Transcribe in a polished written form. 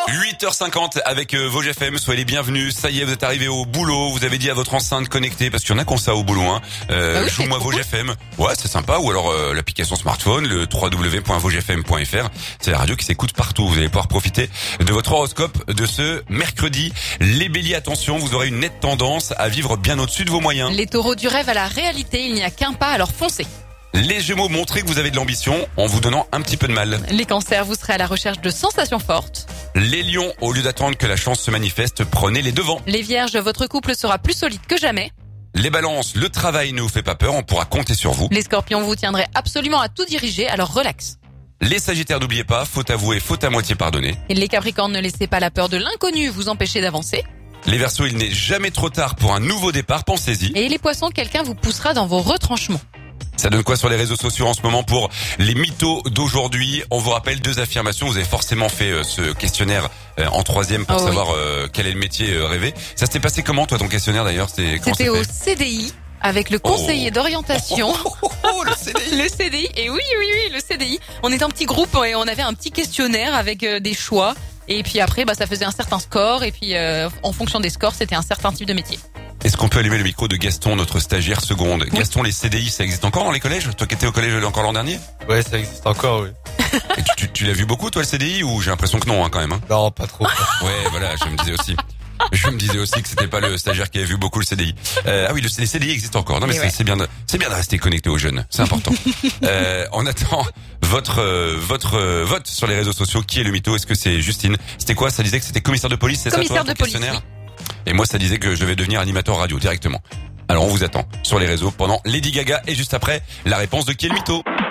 8h50 avec Vosges FM, soyez les bienvenus. Ça y est, vous êtes arrivés au boulot, vous avez dit à votre enceinte connectée, parce qu'il y en a qui ont ça au boulot, hein. Oui, Joue-moi Vosges FM. Ouais, c'est sympa. Ou alors l'application smartphone, le www.vosgesfm.fr. C'est la radio qui s'écoute partout. Vous allez pouvoir profiter de votre horoscope de ce mercredi. Les béliers, attention, vous aurez une nette tendance à vivre bien au-dessus de vos moyens. Les taureaux, du rêve à la réalité, il n'y a qu'un pas, alors foncez. Les gémeaux, montrez que vous avez de l'ambition en vous donnant un petit peu de mal. Les cancers, vous serez à la recherche de sensations fortes. Les lions, au lieu d'attendre que la chance se manifeste, prenez les devants. Les vierges, votre couple sera plus solide que jamais. Les balances, le travail ne vous fait pas peur, on pourra compter sur vous. Les scorpions, vous tiendrez absolument à tout diriger, alors relax. Les sagittaires, n'oubliez pas, faute avouée, faute à moitié pardonnée. Et les capricornes, ne laissez pas la peur de l'inconnu vous empêcher d'avancer. Les verseaux, il n'est jamais trop tard pour un nouveau départ, pensez-y. Et les poissons, quelqu'un vous poussera dans vos retranchements. Ça donne quoi sur les réseaux sociaux en ce moment pour les mythos d'aujourd'hui? On vous rappelle 2 affirmations. Vous avez forcément fait ce questionnaire en 3e pour savoir quel est le métier rêvé. Ça s'était passé comment, toi, ton questionnaire d'ailleurs? C'était au CDI avec le conseiller d'orientation. Le CDI. Le CDI. Et oui, le CDI. On était un petit groupe et on avait un petit questionnaire avec des choix. Et puis après, ça faisait un certain score. Et puis en fonction des scores, c'était un certain type de métier. Est-ce qu'on peut allumer le micro de Gaston, notre stagiaire seconde? Oui. Gaston, les CDI, ça existe encore dans les collèges? Toi qui étais au collège encore l'an dernier? Ouais, ça existe encore, oui. Et tu l'as vu beaucoup, toi, le CDI, ou j'ai l'impression que non, hein, quand même, hein? Non, pas trop. Ouais, voilà, je me disais aussi que c'était pas le stagiaire qui avait vu beaucoup le CDI. Ah oui, les CDI existent encore. Non, mais c'est bien de rester connecté aux jeunes. C'est important. On attend votre vote sur les réseaux sociaux. Qui est le mytho? Est-ce que c'est Justine? C'était quoi? Ça disait que c'était commissaire de police, c'est ça, toi, ton questionnaire? Oui. Et moi, ça disait que je devais devenir animateur radio directement. Alors, on vous attend sur les réseaux pendant Lady Gaga et juste après, la réponse de qui est le mytho?